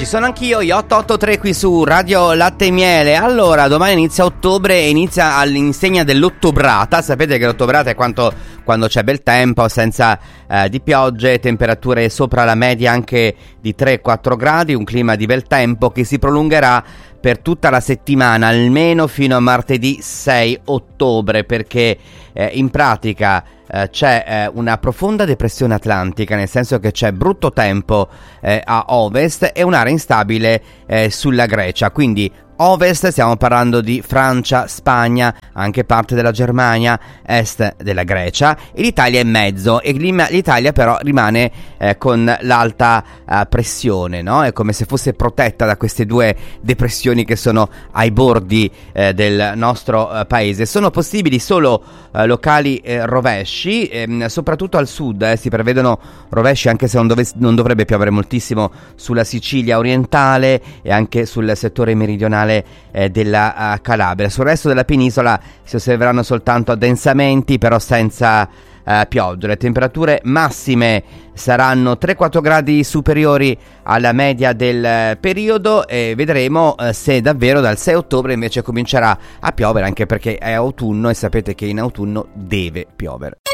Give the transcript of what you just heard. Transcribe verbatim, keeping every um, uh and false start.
Ci sono anch'io, gli otto otto tre qui su Radio Latte e Miele. Allora, domani inizia ottobre e inizia all'insegna dell'ottobrata. Sapete che l'ottobrata è quanto, quando c'è bel tempo, senza eh, di piogge, temperature sopra la media anche di tre quattro gradi, un clima di bel tempo che si prolungherà per tutta la settimana, almeno fino a martedì sei ottobre, perché eh, in pratica eh, c'è eh, una profonda depressione atlantica, nel senso che c'è brutto tempo eh, a ovest e un'area instabile eh, sulla Grecia, quindi ovest stiamo parlando di Francia, Spagna, anche parte della Germania, est della Grecia, e l'Italia è in mezzo, e l'Italia però rimane eh, con l'alta eh, pressione, no? È come se fosse protetta da queste due depressioni che sono ai bordi eh, del nostro eh, paese. Sono possibili solo eh, locali eh, rovesci, ehm, soprattutto al sud, eh, si prevedono rovesci, anche se non, dove, non dovrebbe piovere moltissimo sulla Sicilia orientale e anche sul settore meridionale Eh, della uh, Calabria. Sul resto della penisola si osserveranno soltanto addensamenti, però senza uh, pioggia. Le temperature massime saranno tre quattro gradi superiori alla media del uh, periodo, e vedremo uh, se davvero dal sei ottobre invece comincerà a piovere, anche perché è autunno e sapete che in autunno deve piovere.